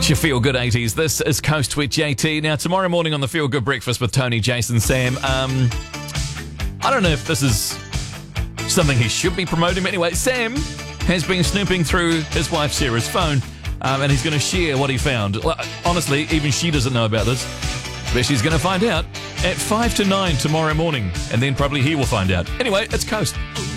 It's your Feel Good 80s. This is Coast with JT. Now, tomorrow morning on the Feel Good Breakfast with Tony, Jason, Sam, I don't know if this is something he should be promoting, but anyway, Sam has been snooping through his wife Sarah's phone, and he's going to share what he found. Honestly, even she doesn't know about this, but she's going to find out at 5 to 9 tomorrow morning, and then probably he will find out. Anyway, it's Coast.